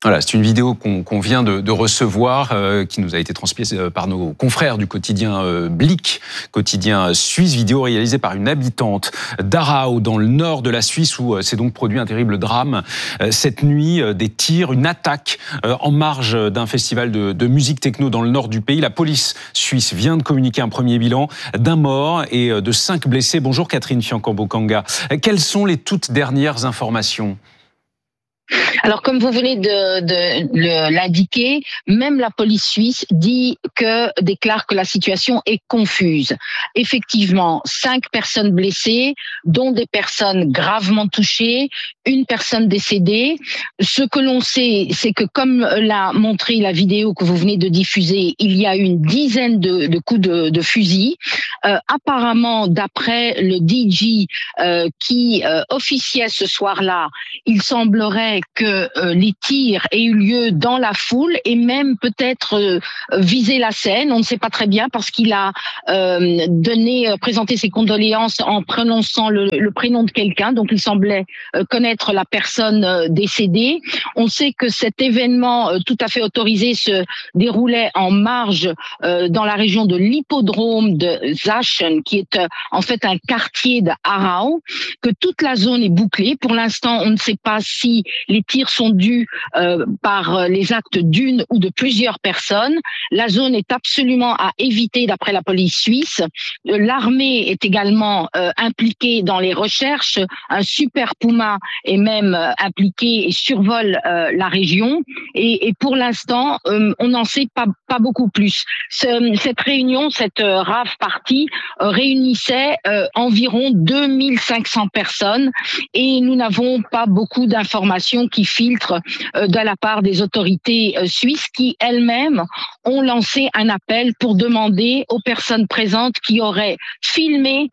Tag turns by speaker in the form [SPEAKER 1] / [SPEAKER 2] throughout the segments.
[SPEAKER 1] Voilà, c'est une vidéo qu'on vient de recevoir, qui nous a été transmise par nos confrères du quotidien Blick, quotidien suisse, vidéo réalisée par une habitante d'Aarau, dans le nord de la Suisse, où s'est donc produit un terrible drame. Cette nuit, des tirs, une attaque en marge d'un festival de musique techno dans le nord du pays. La police suisse vient de communiquer un premier bilan d'un mort et de 5 blessés. Bonjour Catherine Fiancambo-Kanga. Quelles sont les toutes dernières informations ?
[SPEAKER 2] Alors, comme vous venez de l'indiquer, même la police suisse déclare que la situation est confuse. Effectivement, 5 personnes blessées, dont des personnes gravement touchées, une personne décédée. Ce que l'on sait, c'est que comme l'a montré la vidéo que vous venez de diffuser, il y a une dizaine de coups de fusil. Apparemment, d'après le DJ qui officiait ce soir-là, il semblerait que les tirs aient eu lieu dans la foule et même peut-être visé la scène. On ne sait pas très bien parce qu'il a présenté ses condoléances en prononçant le prénom de quelqu'un. Donc il semblait connaître la personne décédée. On sait que cet événement tout à fait autorisé se déroulait en marge dans la région de l'hippodrome de Zachen, qui est en fait un quartier de Aarau, que toute la zone est bouclée. Pour l'instant, on ne sait pas si les tirs sont dus par les actes d'une ou de plusieurs personnes. La zone est absolument à éviter d'après la police suisse. L'armée est également impliquée dans les recherches. Un super Puma est même impliqué et survole la région. Et pour l'instant, on n'en sait pas beaucoup plus. Cette réunion, cette rave party réunissait environ 2500 personnes et nous n'avons pas beaucoup d'informations qui filtrent de la part des autorités suisses qui elles-mêmes ont lancé un appel pour demander aux personnes présentes qui auraient filmé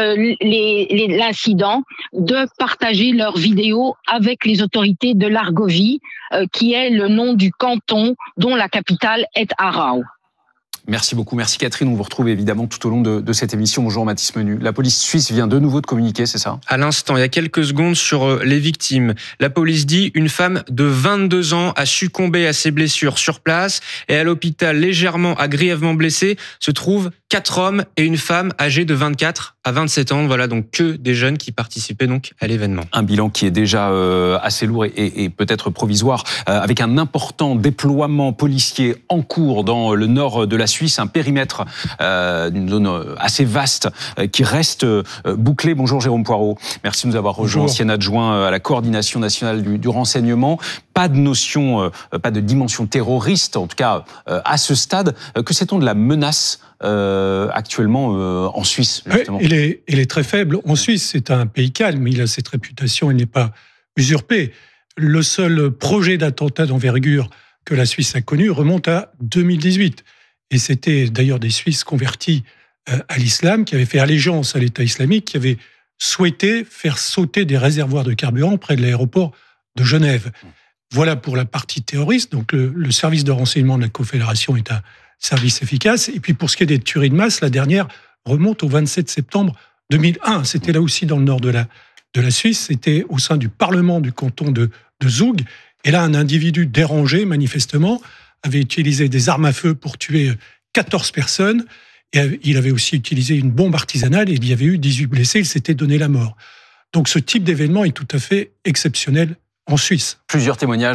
[SPEAKER 2] l'incident de partager leurs vidéos avec les autorités de l'Argovie, qui est le nom du canton dont la capitale est Aarau.
[SPEAKER 1] Merci beaucoup, merci Catherine. On vous retrouve évidemment tout au long de cette émission. Bonjour Mathis Menu. La police suisse vient de nouveau de communiquer, c'est ça ?
[SPEAKER 3] À l'instant, il y a quelques secondes sur les victimes. La police dit une femme de 22 ans a succombé à ses blessures sur place et à l'hôpital légèrement grièvement blessée se trouvent 4 hommes et une femme âgée de 24 à 27 ans. Voilà donc que des jeunes qui participaient donc à l'événement.
[SPEAKER 1] Un bilan qui est déjà assez lourd et peut-être provisoire, avec un important déploiement policier en cours dans le nord de la Suisse, un périmètre d'une zone assez vaste qui reste bouclé. Bonjour Jérôme Poirot, merci de nous avoir rejoint, ancien adjoint à la coordination nationale du renseignement. Pas de notion, pas de dimension terroriste, en tout cas à ce stade. Que sait-on de la menace actuellement en Suisse, justement ?
[SPEAKER 4] Il est très faible. En Suisse, c'est un pays calme. Il a cette réputation, il n'est pas usurpé. Le seul projet d'attentat d'envergure que la Suisse a connu remonte à 2018. Et c'était d'ailleurs des Suisses convertis à l'islam, qui avaient fait allégeance à l'État islamique, qui avaient souhaité faire sauter des réservoirs de carburant près de l'aéroport de Genève. Voilà pour la partie terroriste. Donc le service de renseignement de la Confédération est un service efficace. Et puis pour ce qui est des tueries de masse, la dernière remonte au 27 septembre 2001. C'était là aussi dans le nord de la Suisse. C'était au sein du Parlement du canton de Zug. Et là, un individu dérangé, manifestement, avait utilisé des armes à feu pour tuer 14 personnes. Et il avait aussi utilisé une bombe artisanale et il y avait eu 18 blessés. Il s'était donné la mort. Donc ce type d'événement est tout à fait exceptionnel en Suisse.
[SPEAKER 1] Plusieurs témoignages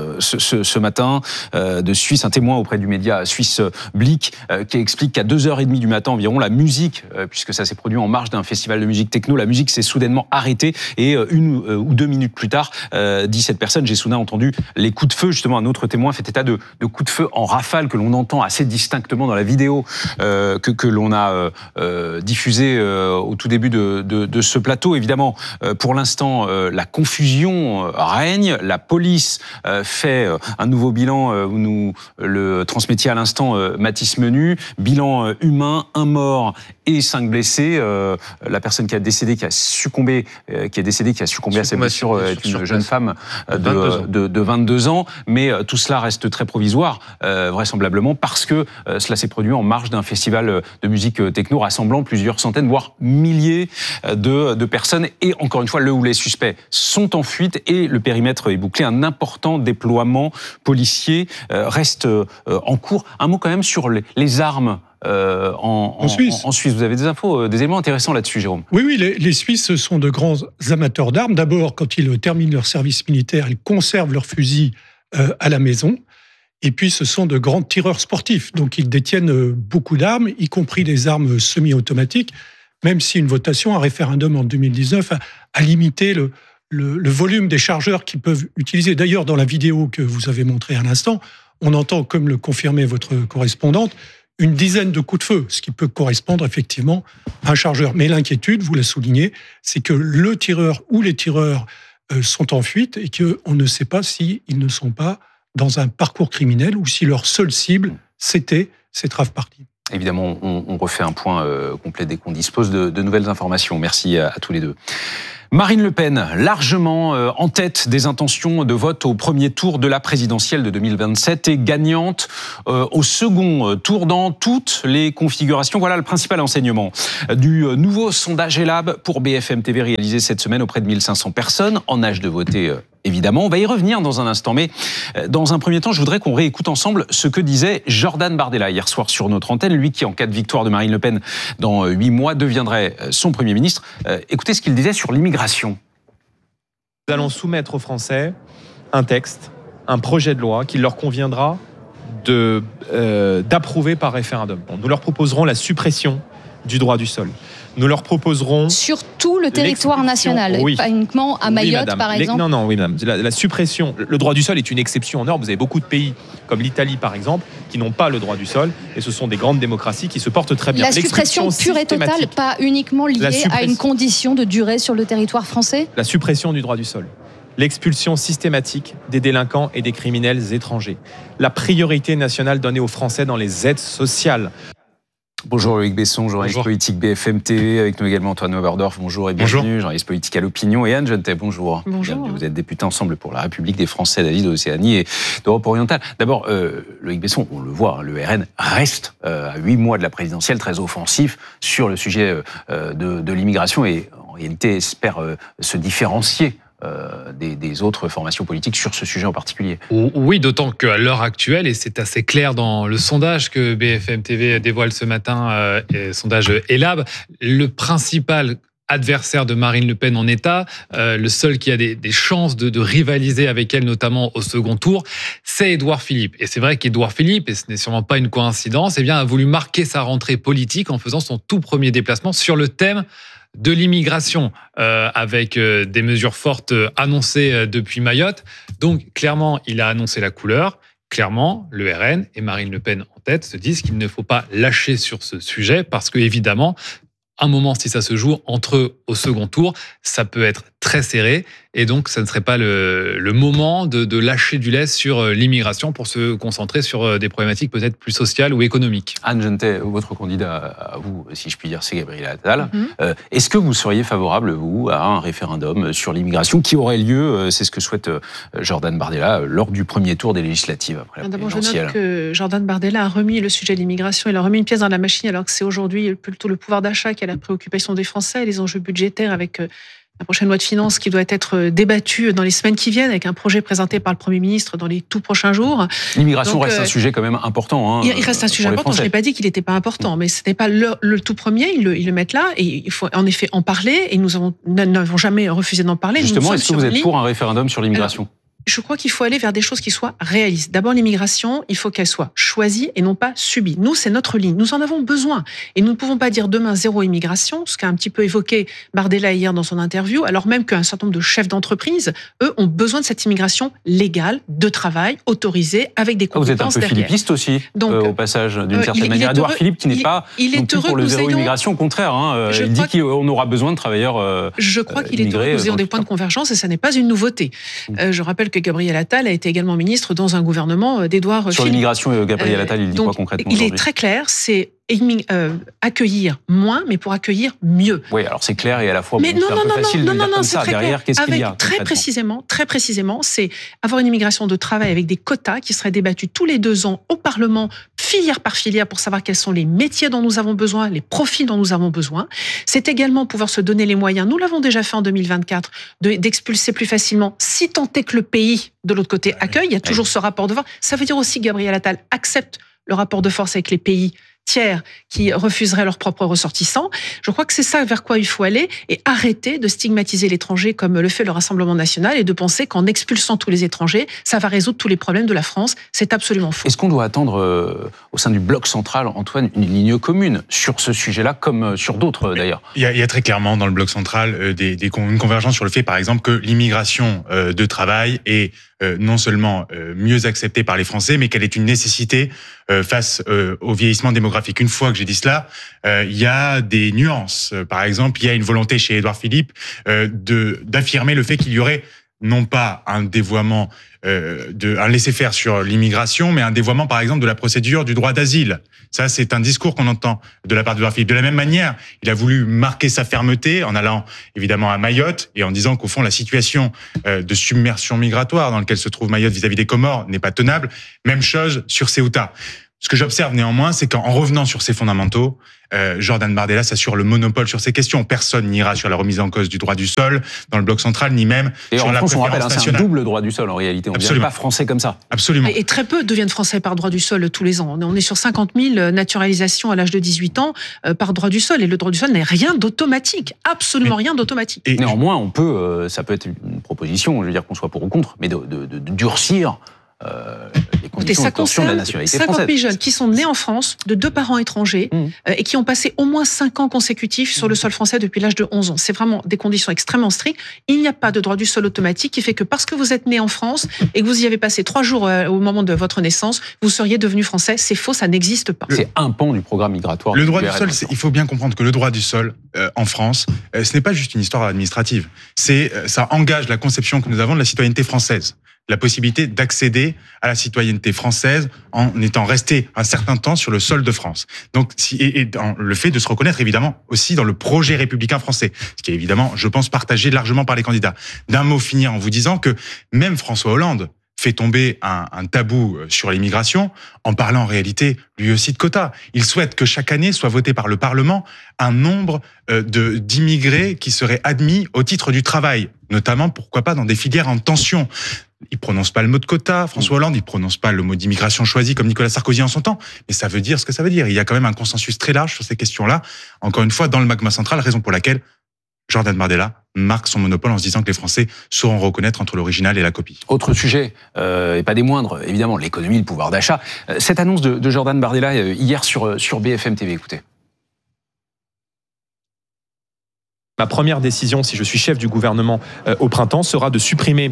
[SPEAKER 1] ce matin de Suisse, un témoin auprès du média suisse Blick qui explique qu'à 2h30 du matin environ, la musique, puisque ça s'est produit en marge d'un festival de musique techno, la musique s'est soudainement arrêtée et 1 ou 2 minutes plus tard, dit cette personne, j'ai soudain entendu les coups de feu. Justement, un autre témoin fait état de coups de feu en rafale que l'on entend assez distinctement dans la vidéo que l'on a diffusée au tout début de ce plateau. Évidemment, pour l'instant, la confusion règne. La police fait un nouveau bilan, vous nous le transmettiez à l'instant, Mathis Menu. Bilan humain, 1 mort et 5 blessés. La personne qui a succombé à ses blessures est une jeune femme de 22 ans. Mais tout cela reste très provisoire, vraisemblablement, parce que cela s'est produit en marge d'un festival de musique techno rassemblant plusieurs centaines, voire milliers de personnes. Et encore une fois, le ou les suspects sont en fuite et le périmètre est bouclé. Un important déploiement policier reste en cours. Un mot quand même sur les armes. En Suisse. Vous avez des infos, des éléments intéressants là-dessus, Jérôme.
[SPEAKER 4] Oui, les Suisses sont de grands amateurs d'armes. D'abord, quand ils terminent leur service militaire, ils conservent leurs fusils à la maison. Et puis, ce sont de grands tireurs sportifs. Donc, ils détiennent beaucoup d'armes, y compris des armes semi-automatiques, même si une votation, un référendum en 2019, a limité le volume des chargeurs qu'ils peuvent utiliser. D'ailleurs, dans la vidéo que vous avez montrée à l'instant, on entend, comme le confirmait votre correspondante, une dizaine de coups de feu, ce qui peut correspondre effectivement à un chargeur. Mais l'inquiétude, vous la soulignez, c'est que le tireur ou les tireurs sont en fuite et qu'on ne sait pas s'ils ne sont pas dans un parcours criminel ou si leur seule cible, c'était cette rave party.
[SPEAKER 1] Évidemment, on refait un point complet dès qu'on dispose de nouvelles informations. Merci à tous les deux. Marine Le Pen, largement en tête des intentions de vote au premier tour de la présidentielle de 2027 et gagnante au second tour dans toutes les configurations. Voilà le principal enseignement du nouveau sondage Elab pour BFM TV réalisé cette semaine auprès de 1500 personnes en âge de voter. Évidemment, on va y revenir dans un instant, mais dans un premier temps, je voudrais qu'on réécoute ensemble ce que disait Jordan Bardella hier soir sur notre antenne, lui qui, en cas de victoire de Marine Le Pen dans 8 mois, deviendrait son Premier ministre. Écoutez ce qu'il disait sur l'immigration.
[SPEAKER 5] Nous allons soumettre aux Français un texte, un projet de loi qu'il leur conviendra d'approuver par référendum. Nous leur proposerons la suppression du droit du sol. Nous leur proposerons...
[SPEAKER 6] Sur tout le territoire national, oui. Pas uniquement à Mayotte,
[SPEAKER 5] oui,
[SPEAKER 6] par exemple.
[SPEAKER 5] Oui, madame. La suppression... Le droit du sol est une exception en Europe. Vous avez beaucoup de pays, comme l'Italie, par exemple, qui n'ont pas le droit du sol. Et ce sont des grandes démocraties qui se portent très bien.
[SPEAKER 6] La suppression pure et totale, pas uniquement liée à une condition de durée sur le territoire français ?
[SPEAKER 5] La suppression du droit du sol. L'expulsion systématique des délinquants et des criminels étrangers. La priorité nationale donnée aux Français dans les aides sociales.
[SPEAKER 1] Bonjour Loïc Besson, journaliste politique BFM TV, avec nous également Antoine Oberdorf, bonjour et bienvenue, journaliste politique à l'opinion, et Anne Genetet, bonjour.
[SPEAKER 6] Bonjour.
[SPEAKER 1] Bienvenue. Vous êtes député Ensemble pour la République des Français d'Asie, d'Océanie et d'Europe orientale. D'abord, Loïc Besson, on le voit, le RN reste à 8 mois de la présidentielle très offensif sur le sujet de l'immigration et en réalité espère se différencier des autres formations politiques sur ce sujet en particulier.
[SPEAKER 7] Oui, d'autant qu'à l'heure actuelle, et c'est assez clair dans le sondage que BFM TV dévoile ce matin, sondage Elab, le principal adversaire de Marine Le Pen en état, le seul qui a des chances de rivaliser avec elle, notamment au second tour, c'est Édouard Philippe. Et c'est vrai qu'Édouard Philippe, et ce n'est sûrement pas une coïncidence, a voulu marquer sa rentrée politique en faisant son tout premier déplacement sur le thème de l'immigration, avec des mesures fortes annoncées depuis Mayotte. Donc, clairement, il a annoncé la couleur. Clairement, le RN et Marine Le Pen en tête se disent qu'il ne faut pas lâcher sur ce sujet parce que, évidemment, un moment, si ça se joue entre eux au second tour, ça peut être très serré. Et donc, ça ne serait pas le moment de lâcher du lest sur l'immigration pour se concentrer sur des problématiques peut-être plus sociales ou économiques.
[SPEAKER 1] Anne Genetet, votre candidat à vous, si je puis dire, c'est Gabriel Attal. Est-ce que vous seriez favorable, vous, à un référendum sur l'immigration qui aurait lieu, c'est ce que souhaite Jordan Bardella, lors du premier tour des législatives après la présidentielle?
[SPEAKER 8] Je note que Jordan Bardella a remis le sujet de l'immigration, il a remis une pièce dans la machine alors que c'est aujourd'hui plutôt le pouvoir d'achat qui est la préoccupation des Français, les enjeux budgétaires avec la prochaine loi de finances qui doit être débattue dans les semaines qui viennent avec un projet présenté par le Premier ministre dans les tout prochains jours.
[SPEAKER 1] L'immigration reste un sujet quand même important.
[SPEAKER 8] Il reste un sujet important, je n'ai pas dit qu'il n'était pas important, mais ce n'est pas le tout premier, ils le mettent là et il faut en effet en parler et nous n'avons jamais refusé d'en parler.
[SPEAKER 1] Justement, est-ce que vous êtes pour un référendum sur l'immigration ?
[SPEAKER 8] Je crois qu'il faut aller vers des choses qui soient réalistes. D'abord, l'immigration, il faut qu'elle soit choisie et non pas subie. Nous, c'est notre ligne. Nous en avons besoin. Et nous ne pouvons pas dire demain zéro immigration, ce qu'a un petit peu évoqué Bardella hier dans son interview, alors même qu'un certain nombre de chefs d'entreprise, eux, ont besoin de cette immigration légale, de travail, autorisée, avec des compétences derrière.
[SPEAKER 1] Vous êtes un peu philippiste aussi, donc, au passage, d'une certaine manière. Édouard Philippe, qui n'est pas non plus pour le zéro immigration, au contraire. Il dit qu'on aura besoin de travailleurs
[SPEAKER 8] Je crois qu'il est heureux que nous ayons des points de convergence et ça n'est pas une nouveauté. Je rappelle que Gabriel Attal a été également ministre dans un gouvernement d'Édouard Philippe.
[SPEAKER 1] Sur l'immigration, Gabriel Attal, il dit quoi concrètement
[SPEAKER 8] Il est très clair, c'est accueillir moins, mais pour accueillir mieux.
[SPEAKER 1] Oui, alors c'est clair et à la fois
[SPEAKER 8] mais
[SPEAKER 1] c'est un peu facile de dire comme ça. Derrière, qu'est-ce qu'il y a
[SPEAKER 8] très précisément, c'est avoir une immigration de travail avec des quotas qui seraient débattus tous les 2 ans au Parlement, filière par filière, pour savoir quels sont les métiers dont nous avons besoin, les profils dont nous avons besoin. C'est également pouvoir se donner les moyens, nous l'avons déjà fait en 2024, d'expulser plus facilement, si tant est que le pays de l'autre côté accueille. Il y a toujours ce rapport de force. Ça veut dire aussi que Gabriel Attal accepte le rapport de force avec les pays tiers qui refuseraient leurs propres ressortissants. Je crois que c'est ça vers quoi il faut aller et arrêter de stigmatiser l'étranger comme le fait le Rassemblement national et de penser qu'en expulsant tous les étrangers, ça va résoudre tous les problèmes de la France. C'est absolument faux.
[SPEAKER 1] Est-ce qu'on doit attendre au sein du bloc central, Antoine, une ligne commune sur ce sujet-là, comme sur d'autres d'ailleurs?
[SPEAKER 9] Il y a très clairement dans le bloc central une convergence sur le fait, par exemple, que l'immigration de travail est non seulement mieux acceptée par les Français, mais qu'elle est une nécessité face au vieillissement démographique. Une fois que j'ai dit cela, il y a des nuances. Par exemple, il y a une volonté chez Édouard Philippe d'affirmer le fait qu'il y aurait non pas un dévoiement, un laisser-faire sur l'immigration, mais un dévoiement, par exemple, de la procédure du droit d'asile. Ça, c'est un discours qu'on entend de la part d'Édouard Philippe. De la même manière, il a voulu marquer sa fermeté en allant évidemment à Mayotte et en disant qu'au fond, la situation de submersion migratoire dans laquelle se trouve Mayotte vis-à-vis des Comores n'est pas tenable. Même chose sur Ceuta. Ce que j'observe néanmoins, c'est qu'en revenant sur ces fondamentaux, Jordan Bardella s'assure le monopole sur ces questions. Personne n'ira sur la remise en cause du droit du sol dans le bloc central, ni même sur la préférence nationale.
[SPEAKER 1] C'est un double droit du sol en réalité. On ne devient pas français comme ça.
[SPEAKER 9] Absolument.
[SPEAKER 8] Et très peu deviennent français par droit du sol tous les ans. On est sur 50 000 naturalisations à l'âge de 18 ans par droit du sol. Et le droit du sol n'est rien d'automatique. Absolument rien d'automatique.
[SPEAKER 1] Et néanmoins, on peut, ça peut être une proposition, je veux dire qu'on soit pour ou contre, mais de durcir les conditions d'obtention de la nationalité française.
[SPEAKER 8] 50 000 jeunes qui sont nés en France de 2 parents étrangers et qui ont passé au moins 5 ans consécutifs sur le sol français depuis l'âge de 11 ans. C'est vraiment des conditions extrêmement strictes. Il n'y a pas de droit du sol automatique qui fait que parce que vous êtes né en France et que vous y avez passé 3 jours au moment de votre naissance, vous seriez devenu français. C'est faux, ça n'existe pas.
[SPEAKER 1] C'est un pan du programme migratoire.
[SPEAKER 9] Le droit du sol, il faut bien comprendre que le droit du sol en France, ce n'est pas juste une histoire administrative. Ça engage la conception que nous avons de la citoyenneté française. La possibilité d'accéder à la citoyenneté française en étant resté un certain temps sur le sol de France. Donc, et dans le fait de se reconnaître évidemment aussi dans le projet républicain français, ce qui est évidemment, je pense, partagé largement par les candidats. D'un mot finir en vous disant que même François Hollande fait tomber un tabou sur l'immigration en parlant en réalité lui aussi de quotas. Il souhaite que chaque année soit voté par le Parlement un nombre d'immigrés qui seraient admis au titre du travail, notamment, pourquoi pas, dans des filières en tension. Il prononce pas le mot de quota, François Hollande, il prononce pas le mot d'immigration choisie comme Nicolas Sarkozy en son temps, mais ça veut dire ce que ça veut dire. Il y a quand même un consensus très large sur ces questions-là. Encore une fois, dans le magma central, raison pour laquelle Jordan Bardella marque son monopole en se disant que les Français sauront reconnaître entre l'original et la copie.
[SPEAKER 1] Autre sujet, et pas des moindres, évidemment, l'économie, le pouvoir d'achat. Cette annonce de Jordan Bardella hier sur BFM TV, écoutez.
[SPEAKER 5] Ma première décision, si je suis chef du gouvernement au printemps, sera de supprimer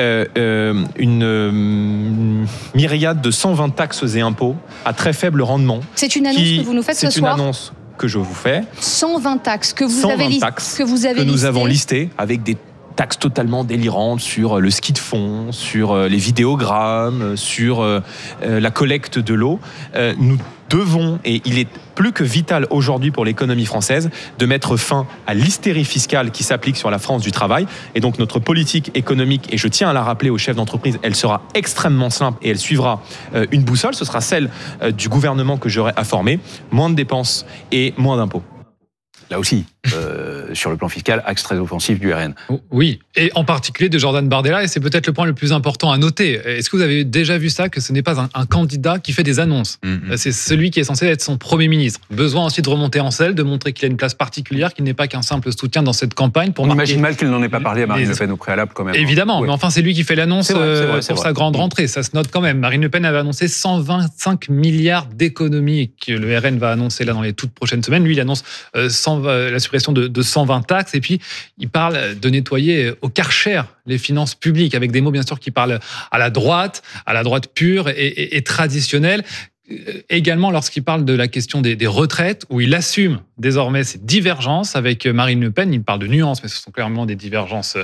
[SPEAKER 5] une myriade de 120 taxes et impôts à très faible rendement.
[SPEAKER 6] C'est une annonce que vous nous faites ce soir ?
[SPEAKER 5] C'est une annonce que je vous fais.
[SPEAKER 6] 120 taxes que vous avez
[SPEAKER 5] que nous avons listées avec des taxes totalement délirantes sur le ski de fond, sur les vidéogrammes, sur la collecte de l'eau. Nous devons, et il est plus que vital aujourd'hui pour l'économie française, de mettre fin à l'hystérie fiscale qui s'applique sur la France du travail. Et donc notre politique économique, et je tiens à la rappeler aux chefs d'entreprise, elle sera extrêmement simple et elle suivra une boussole. Ce sera celle du gouvernement que j'aurai à former. Moins de dépenses et moins d'impôts.
[SPEAKER 1] Là aussi, sur le plan fiscal, axe très offensif du RN.
[SPEAKER 7] Oui, et en particulier de Jordan Bardella, et c'est peut-être le point le plus important à noter. Est-ce que vous avez déjà vu ça, que ce n'est pas un candidat qui fait des annonces ? C'est celui qui est censé être son Premier ministre. Besoin aussi de remonter en selle, de montrer qu'il a une place particulière, qu'il n'est pas qu'un simple soutien dans cette campagne.
[SPEAKER 1] On imagine mal qu'il n'en ait pas parlé à Marine Le Pen au préalable quand même.
[SPEAKER 7] Évidemment,
[SPEAKER 1] oui.
[SPEAKER 7] Mais enfin c'est lui qui fait l'annonce pour sa grande rentrée, ça se note quand même. Marine Le Pen avait annoncé 125 milliards d'économies que le RN va annoncer là dans les toutes prochaines semaines. Lui, il annonce la suppression de 120 taxes, et puis il parle de nettoyer au Karcher les finances publiques, avec des mots bien sûr qui parlent à la droite pure et traditionnelle. également lorsqu'il parle de la question des retraites, où il assume désormais ces divergences avec Marine Le Pen. Il parle de nuances, mais ce sont clairement des divergences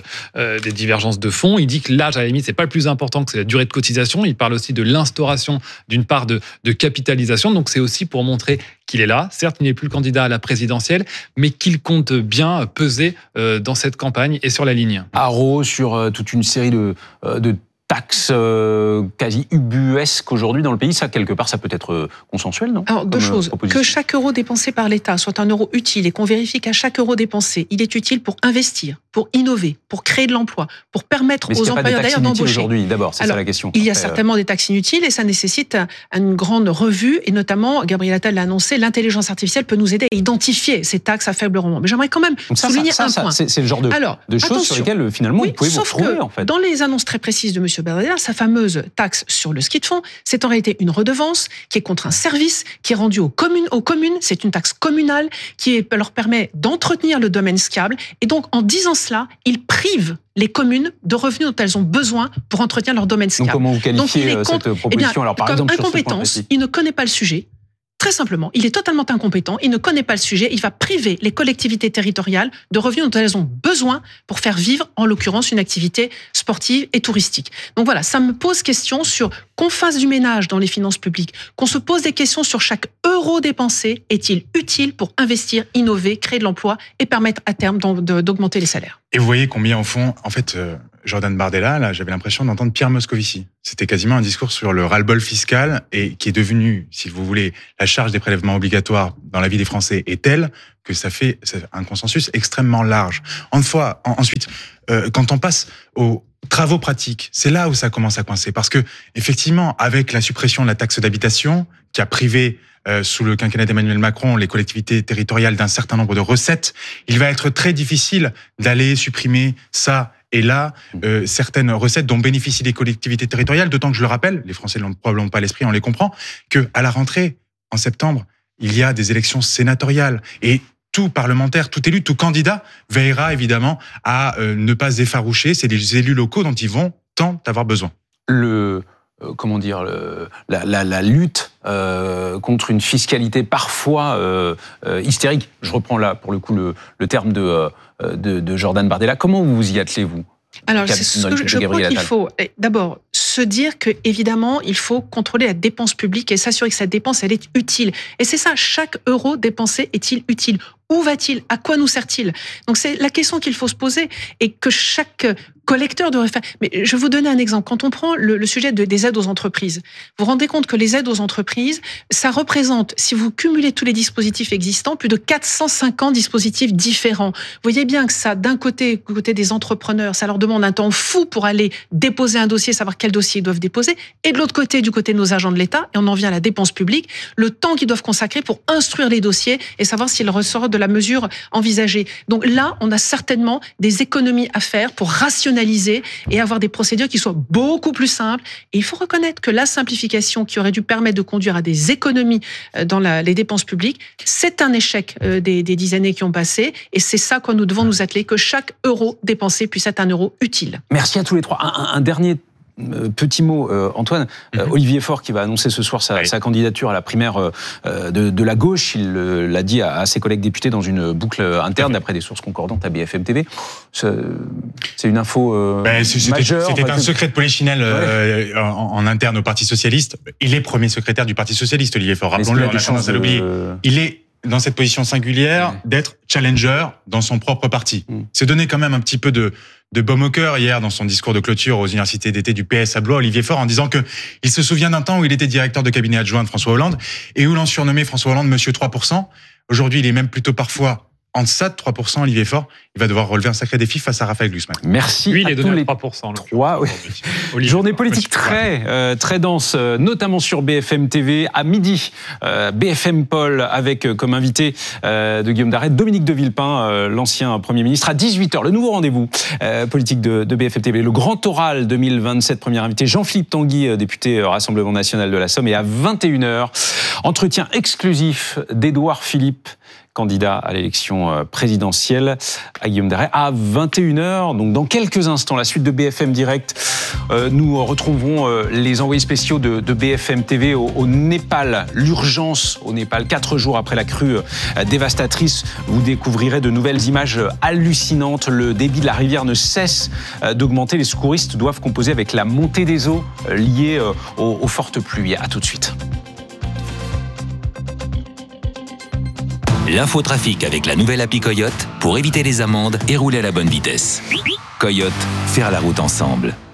[SPEAKER 7] de fond. Il dit que l'âge, à la limite, c'est pas le plus important, que c'est la durée de cotisation. Il parle aussi de l'instauration d'une part de capitalisation. Donc c'est aussi pour montrer qu'il est là. Certes, il n'est plus le candidat à la présidentielle, mais qu'il compte bien peser dans cette campagne et sur la ligne.
[SPEAKER 1] Haro sur toute une série de taxes quasi ubuesques aujourd'hui dans le pays, ça, quelque part, ça peut être consensuel, non?
[SPEAKER 8] Alors, deux choses. Que chaque euro dépensé par l'État soit un euro utile et qu'on vérifie qu'à chaque euro dépensé, il est utile pour investir, pour innover, pour créer de l'emploi, pour permettre aux employeurs d'ailleurs d'embaucher.
[SPEAKER 1] Aujourd'hui, d'abord, c'est ça la question.
[SPEAKER 8] Il y a certainement des taxes inutiles et ça nécessite une grande revue et notamment, Gabriel Attal l'a annoncé, l'intelligence artificielle peut nous aider à identifier ces taxes à faible rendement. Mais j'aimerais quand même souligner un point.
[SPEAKER 1] C'est le genre de choses sur lesquelles, finalement, vous pouvez vous retrouver, en fait.
[SPEAKER 8] Dans les annonces très précises de M. Bardella, sa fameuse taxe sur le ski de fond, c'est en réalité une redevance qui est contre un service qui est rendu aux communes. C'est une taxe communale qui leur permet d'entretenir le domaine skiable. Et donc, en disant cela, il prive les communes de revenus dont elles ont besoin pour entretenir leur domaine skiable.
[SPEAKER 1] Donc, comment vous qualifiez cette proposition? Alors, par exemple,
[SPEAKER 8] incompétence, il ne connaît pas le sujet. Très simplement, il est totalement incompétent, il ne connaît pas le sujet, il va priver les collectivités territoriales de revenus dont elles ont besoin pour faire vivre, en l'occurrence, une activité sportive et touristique. Donc voilà, ça me pose question sur qu'on fasse du ménage dans les finances publiques, qu'on se pose des questions sur chaque euro dépensé, est-il utile pour investir, innover, créer de l'emploi et permettre à terme d'augmenter les salaires.
[SPEAKER 9] Et vous voyez combien, au fond, en fait, Jordan Bardella, là, j'avais l'impression d'entendre Pierre Moscovici. C'était quasiment un discours sur le ras-le-bol fiscal et qui est devenu, si vous voulez, la charge des prélèvements obligatoires dans la vie des Français est telle que ça fait un consensus extrêmement large. Ensuite, quand on passe aux travaux pratiques, c'est là où ça commence à coincer. Parce que, effectivement, avec la suppression de la taxe d'habitation, qui a privé sous le quinquennat d'Emmanuel Macron, les collectivités territoriales d'un certain nombre de recettes, il va être très difficile d'aller supprimer ça et là, certaines recettes dont bénéficient les collectivités territoriales, d'autant que je le rappelle, les Français ne l'ont probablement pas à l'esprit, on les comprend, qu'à la rentrée, en septembre, il y a des élections sénatoriales et tout parlementaire, tout élu, tout candidat veillera évidemment à ne pas effaroucher. C'est les élus locaux dont ils vont tant avoir besoin.
[SPEAKER 1] La lutte contre une fiscalité parfois hystérique. Je reprends là, pour le coup, le terme de Jordan Bardella. Comment vous vous y attelez, vous?
[SPEAKER 8] Alors, je crois qu'il faut d'abord se dire que évidemment, il faut contrôler la dépense publique et s'assurer que cette dépense, elle est utile. Et c'est ça, chaque euro dépensé est-il utile? Où va-t-il? À quoi nous sert-il? Donc c'est la question qu'il faut se poser et que chaque collecteur devrait faire. Mais je vais vous donner un exemple. Quand on prend le sujet des aides aux entreprises, vous vous rendez compte que les aides aux entreprises, ça représente, si vous cumulez tous les dispositifs existants, plus de 450 dispositifs différents. Vous voyez bien que ça, d'un côté, du côté des entrepreneurs, ça leur demande un temps fou pour aller déposer un dossier, savoir quel dossier ils doivent déposer. Et de l'autre côté, du côté de nos agents de l'État, et on en vient à la dépense publique, le temps qu'ils doivent consacrer pour instruire les dossiers et savoir s'ils ressortent de la mesure envisagée. Donc là, on a certainement des économies à faire pour rationaliser et avoir des procédures qui soient beaucoup plus simples. Et il faut reconnaître que la simplification qui aurait dû permettre de conduire à des économies dans les dépenses publiques, c'est un échec des 10 années qui ont passé. Et c'est ça que nous devons nous atteler, que chaque euro dépensé puisse être un euro utile.
[SPEAKER 1] Merci à tous les trois. Un dernier petit mot, Antoine. Olivier Faure qui va annoncer ce soir sa candidature à la primaire de la gauche. Il l'a dit à ses collègues députés dans une boucle interne, d'après des sources concordantes à BFM TV. C'est une info majeure.
[SPEAKER 9] C'était un secret de polichinelle en interne au Parti Socialiste. Il est premier secrétaire du Parti Socialiste, Olivier Faure. Rappelons-le, on a tendance à l'oublier. Il est dans cette position singulière d'être challenger dans son propre parti. C'est donné quand même un petit peu de baume au cœur hier dans son discours de clôture aux universités d'été du PS à Blois, Olivier Faure, en disant que il se souvient d'un temps où il était directeur de cabinet adjoint de François Hollande et où l'on surnommait François Hollande Monsieur 3%. Aujourd'hui, il est même plutôt parfois en deçà de 3%, Olivier Faure. Il va devoir relever un sacré défi face à Raphaël Glucksmann.
[SPEAKER 1] Merci.
[SPEAKER 7] Lui, il est
[SPEAKER 1] à tous
[SPEAKER 7] donné
[SPEAKER 1] les
[SPEAKER 7] 3%.
[SPEAKER 1] trois. Journée politique très dense, notamment sur BFM TV. À midi, BFM Paul avec comme invité de Guillaume Darret, Dominique de Villepin, l'ancien Premier ministre. À 18h, le nouveau rendez-vous politique de BFM TV. Le Grand Oral 2027, premier invité, Jean-Philippe Tanguy, député Rassemblement National de la Somme. Et à 21h, entretien exclusif d'Édouard Philippe, candidat à l'élection présidentielle, à Guillaume Darret, à 21h. Donc dans quelques instants, la suite de BFM Direct Nous retrouverons les envoyés spéciaux de BFM TV au Népal. L'urgence au Népal, 4 jours après la crue dévastatrice. Vous découvrirez de nouvelles images hallucinantes. Le débit de la rivière ne cesse d'augmenter. Les secouristes doivent composer avec la montée des eaux liée aux fortes pluies. À tout de suite.
[SPEAKER 10] L'infotrafic avec la nouvelle appli Coyote pour éviter les amendes et rouler à la bonne vitesse. Coyote, faire la route ensemble.